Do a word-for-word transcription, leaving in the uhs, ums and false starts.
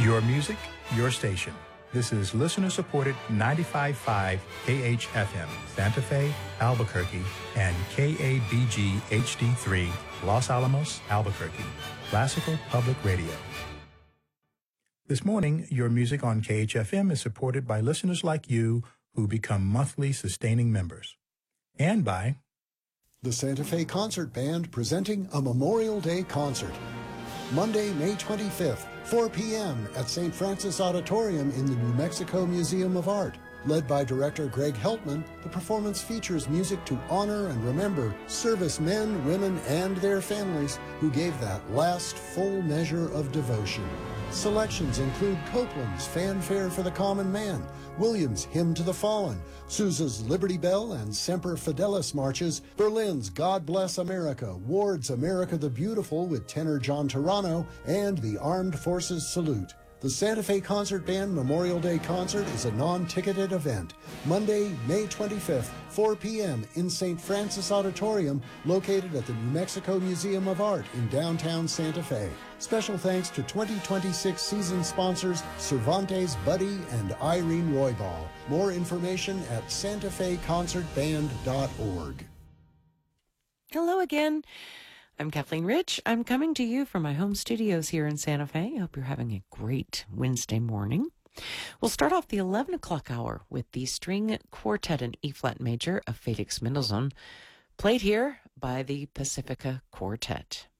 Your music, your station. This is listener-supported ninety-five point five K H F M, Santa Fe, Albuquerque, and K A B G H D three, Los Alamos, Albuquerque. Classical Public Radio. This morning, your music on K H F M is supported by listeners like you who become monthly sustaining members. And by the Santa Fe Concert Band presenting a Memorial Day concert. Monday, May twenty-fifth, four p.m. at Saint Francis Auditorium in the New Mexico Museum of Art. Led by director Greg Heltman, the performance features music to honor and remember servicemen, women, and their families who gave that last full measure of devotion. Selections include Copland's Fanfare for the Common Man, Williams' Hymn to the Fallen, Sousa's Liberty Bell and Semper Fidelis marches, Berlin's God Bless America, Ward's America the Beautiful with tenor John Turano, and the Armed Forces Salute. The Santa Fe Concert Band Memorial Day Concert is a non-ticketed event. Monday, May twenty-fifth, four p.m. in Saint Francis Auditorium, located at the New Mexico Museum of Art in downtown Santa Fe. Special thanks to twenty twenty-six season sponsors Cervantes, Buddy, and Irene Roybal. More information at santa fe concert band dot org. Hello again. I'm Kathleen Rich. I'm coming to you from my home studios here in Santa Fe. I hope you're having a great Wednesday morning. We'll start off the eleven o'clock hour with the string quartet in E-flat major of Felix Mendelssohn, played here by the Pacifica Quartet.